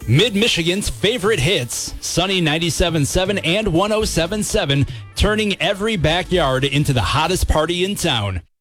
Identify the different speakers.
Speaker 1: Mid-Michigan's favorite hits, Sunny 97.7 and 107.7, turning every backyard into the hottest party in town.